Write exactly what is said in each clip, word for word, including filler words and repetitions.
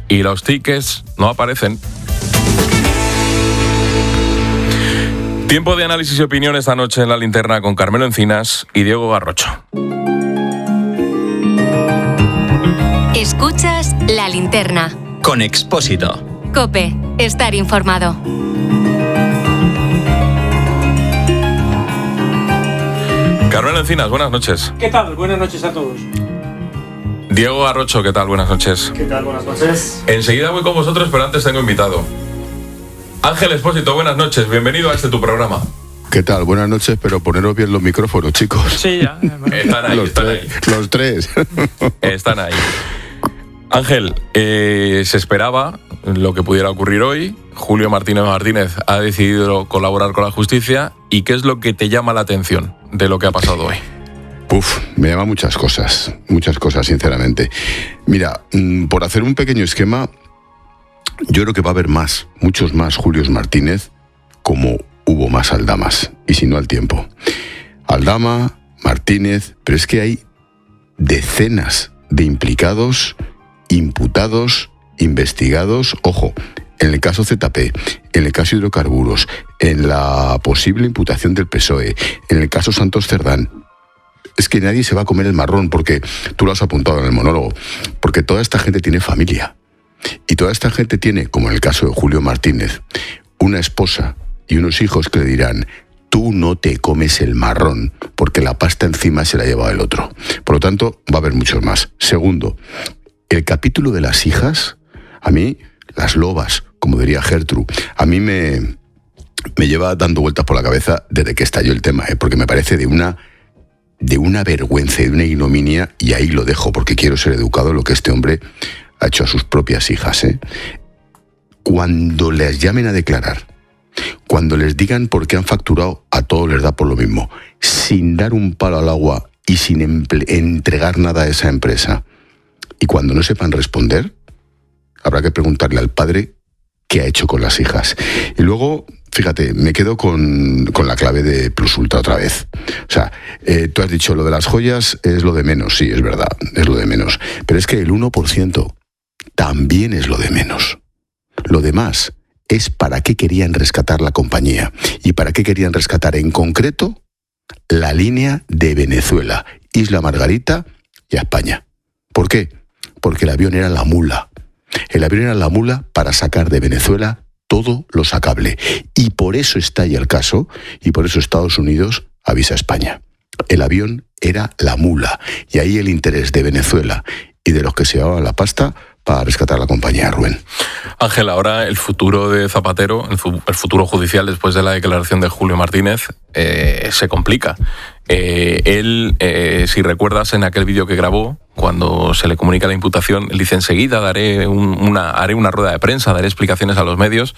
y los tickets no aparecen. Tiempo de análisis y opinión esta noche en La Linterna con Carmelo Encinas y Diego Garrocho. Escuchas La Linterna con Expósito. COPE, estar informado. Carmelo Encinas, buenas noches. ¿Qué tal? Buenas noches a todos. Diego Garrocho, ¿qué tal? Buenas noches. ¿Qué tal? Buenas noches. Enseguida voy con vosotros, pero antes tengo invitado. Ángel Expósito, buenas noches. Bienvenido a este tu programa. ¿Qué tal? Buenas noches, pero poneros bien los micrófonos, chicos. Sí, ya. Están ahí, los, están tres, ahí. los tres. Están ahí. Ángel, eh, se esperaba lo que pudiera ocurrir hoy. Julio Martínez Martínez ha decidido colaborar con la justicia. ¿Y qué es lo que te llama la atención de lo que ha pasado hoy? Uf, me llama muchas cosas, muchas cosas, sinceramente. Mira, por hacer un pequeño esquema, yo creo que va a haber más, muchos más Julios Martínez, como hubo más Aldamas, y si no al tiempo. Aldama, Martínez, pero es que hay decenas de implicados, imputados, investigados, ojo, en el caso Z P, en el caso hidrocarburos, en la posible imputación del P S O E, en el caso Santos Cerdán. Es que nadie se va a comer el marrón, porque tú lo has apuntado en el monólogo, porque toda esta gente tiene familia. Y toda esta gente tiene, como en el caso de Julio Martínez, una esposa y unos hijos que le dirán: tú no te comes el marrón, porque la pasta encima se la ha llevado el otro. Por lo tanto, va a haber muchos más. Segundo, el capítulo de las hijas, a mí, las lobas, como diría Gertrude, a mí me, me lleva dando vueltas por la cabeza desde que estalló el tema, ¿eh? Porque me parece de una... de una vergüenza y de una ignominia, y ahí lo dejo porque quiero ser educado, lo que este hombre ha hecho a sus propias hijas, ¿eh? Cuando les llamen a declarar, cuando les digan por qué han facturado, a todos les da por lo mismo, sin dar un palo al agua y sin emple- entregar nada a esa empresa, y cuando no sepan responder, habrá que preguntarle al padre qué ha hecho con las hijas. Y luego, fíjate, me quedo con, con la clave de Plus Ultra otra vez. O sea, eh, tú has dicho lo de las joyas es lo de menos, sí, es verdad, es lo de menos. Pero es que el uno por ciento también es lo de menos. Lo demás es para qué querían rescatar la compañía y para qué querían rescatar en concreto la línea de Venezuela, Isla Margarita y a España. ¿Por qué? Porque el avión era la mula. El avión era la mula para sacar de Venezuela todo lo sacable. Y por eso estalla el caso, y por eso Estados Unidos avisa a España. El avión era la mula, y ahí el interés de Venezuela y de los que se llevaban la pasta para rescatar la compañía, Rubén. Ángel, ahora el futuro de Zapatero, el, fu- el futuro judicial después de la declaración de Julio Martínez, eh, se complica. Eh, él, eh, si recuerdas en aquel vídeo que grabó, cuando se le comunica la imputación, él dice: enseguida daré un, una, haré una rueda de prensa, daré explicaciones a los medios,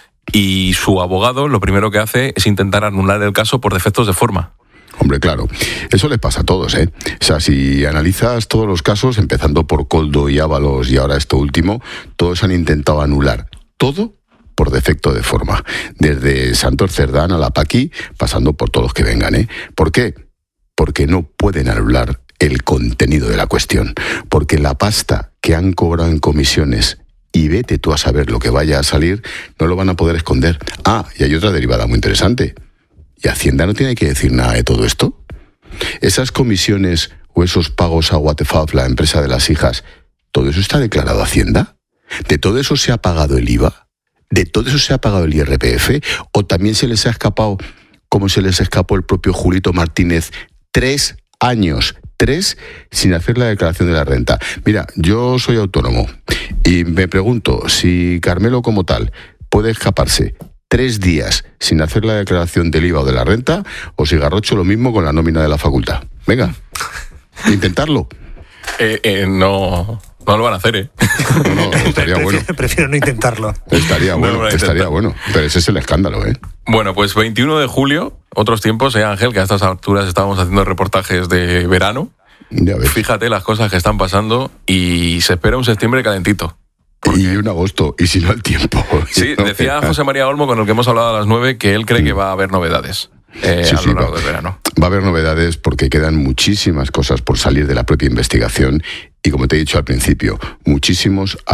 y su abogado lo primero que hace es intentar anular el caso por defectos de forma. Hombre, claro, eso les pasa a todos, ¿eh? O sea, si analizas todos los casos, empezando por Coldo y Ábalos y ahora esto último, todos han intentado anular todo por defecto de forma. Desde Santos Cerdán a la Paqui, pasando por todos los que vengan, ¿eh? ¿Por qué? Porque no pueden anular el contenido de la cuestión. Porque la pasta que han cobrado en comisiones, y vete tú a saber lo que vaya a salir, no lo van a poder esconder. Ah, y hay otra derivada muy interesante. ¿Y Hacienda no tiene que decir nada de todo esto? Esas comisiones o esos pagos a Waterfall, la empresa de las hijas, ¿todo eso está declarado a Hacienda? ¿De todo eso se ha pagado el I V A? ¿De todo eso se ha pagado el I R P F? ¿O también se les ha escapado, como se les escapó el propio Julito Martínez, tres años, tres, sin hacer la declaración de la renta? Mira, yo soy autónomo y me pregunto si Carmelo como tal puede escaparse tres días sin hacer la declaración del I V A o de la renta, o si Garrocho lo mismo con la nómina de la facultad. Venga, intentarlo. Eh, eh, no, no lo van a hacer, ¿eh? No, no, estaría prefiero, bueno. Prefiero no intentarlo. Estaría bueno, No, estaría bueno. Pero ese es el escándalo, ¿eh? Bueno, pues veintiuno de julio, otros tiempos, ¿eh, Ángel? Que a estas alturas estábamos haciendo reportajes de verano. Ya ves. Fíjate las cosas que están pasando y se espera un septiembre calentito. Y un agosto, y si no el tiempo. Sí, decía José María Olmo, con el que hemos hablado a las nueve, que él cree que va a haber novedades eh, Sí, a sí, lo largo va, del verano. Va a haber novedades porque quedan muchísimas cosas por salir de la propia investigación y, como te he dicho al principio, muchísimos